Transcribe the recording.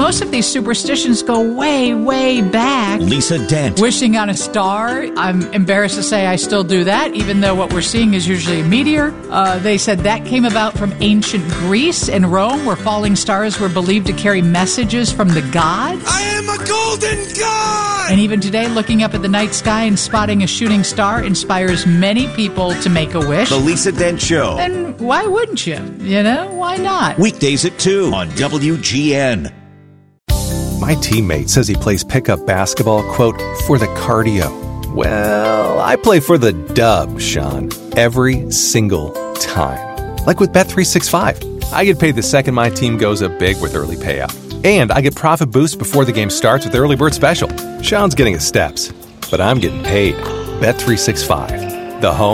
most of these superstitions go way, way back. Lisa Dent. Wishing on a star. I'm embarrassed to say I still do that, even though what we're seeing is usually a meteor. They said that came about from ancient Greece and Rome, where falling stars were believed to carry messages from the gods. I am a golden god! And even today, looking up at the night sky and spotting a shooting star inspires many people to make a wish. The Lisa Dent Show. And why wouldn't you? You know, why not? Weekdays at 2 on WGN. My teammate says he plays pickup basketball, quote, for the cardio. Well, I play for the dub, Sean, every single time. Like with Bet365. I get paid the second my team goes up big with early payout. And I get profit boost before the game starts with Early Bird Special. Sean's getting his steps, but I'm getting paid. Bet365, the home